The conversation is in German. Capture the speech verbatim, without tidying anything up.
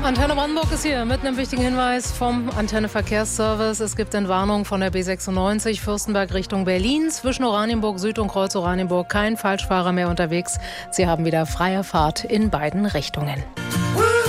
Antenne Brandenburg ist hier mit einem wichtigen Hinweis vom Antenne Verkehrsservice. Es gibt Entwarnung von der B sechsundneunzig Fürstenberg Richtung Berlin. Zwischen Oranienburg Süd und Kreuz Oranienburg kein Falschfahrer mehr unterwegs. Sie haben wieder freie Fahrt in beiden Richtungen.